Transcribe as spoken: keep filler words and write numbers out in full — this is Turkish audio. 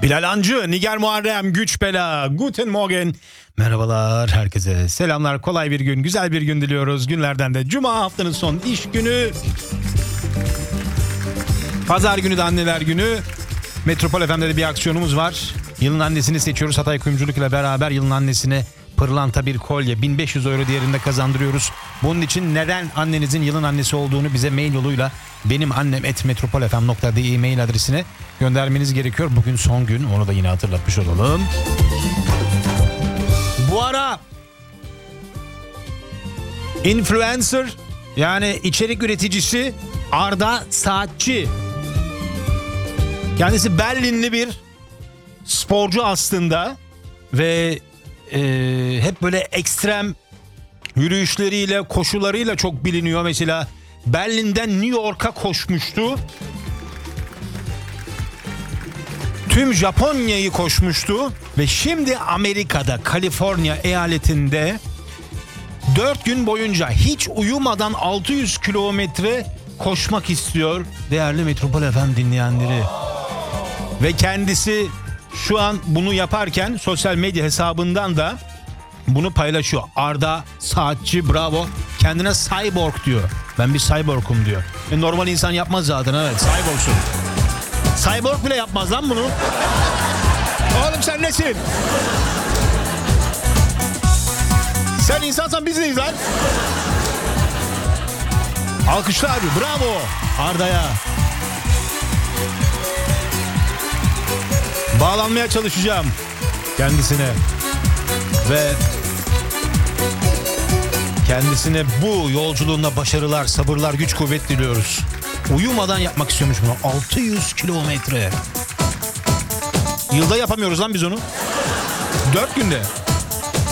Bilal Hancı, Nigar Muharrem, Güç Bela, Guten Morgen. Merhabalar herkese. Selamlar, kolay bir gün, güzel bir gün diliyoruz. Günlerden de Cuma, haftanın son iş günü. Pazar günü de Anneler Günü. Metropol F M'de de bir aksiyonumuz var. Yılın annesini seçiyoruz. Hatay Kuyumculuk ile beraber yılın annesine pırlanta bir kolye bin beş yüz euro değerinde kazandırıyoruz. Bunun için neden annenizin yılın annesi olduğunu bize mail yoluyla benim annem et metropolfm nokta de mail adresine göndermeniz gerekiyor. Bugün son gün, onu da yine hatırlatmış olalım. Bu ara influencer, yani içerik üreticisi Arda Saatçi, kendisi Berlinli bir sporcu aslında ve e, hep böyle ekstrem yürüyüşleriyle, koşularıyla çok biliniyor. Mesela Berlin'den New York'a koşmuştu. Tüm Japonya'yı koşmuştu ve şimdi Amerika'da, Kaliforniya eyaletinde dört gün boyunca hiç uyumadan altı yüz kilometre koşmak istiyor değerli Metropol F M dinleyenleri. Ve kendisi şu an bunu yaparken sosyal medya hesabından da bunu paylaşıyor. Arda Saatçi, bravo. Kendine cyborg diyor. Ben bir cyborgum diyor. E normal insan yapmaz zaten, evet, cyborgsun. Cyborg bile yapmaz lan bunu. Oğlum sen nesin? Sen insansan biz neyiz lan? Alkışlar abi, bravo Arda'ya. Bağlanmaya çalışacağım kendisine ve kendisine bu yolculuğunda başarılar, sabırlar, güç, kuvvet diliyoruz. Uyumadan yapmak istiyormuş bunu. altı yüz kilometre. Yılda yapamıyoruz lan biz onu. dört günde.